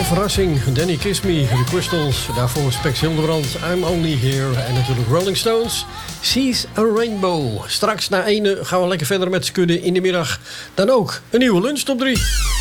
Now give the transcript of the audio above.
Bij verrassing, Danny Kiss Me, The Crystals. Daarvoor Spex Hildebrand, I'm Only Here. En natuurlijk Rolling Stones, Sees a Rainbow. Straks na 1 gaan we lekker verder met Skudden in de middag. Dan ook een nieuwe lunch top 3.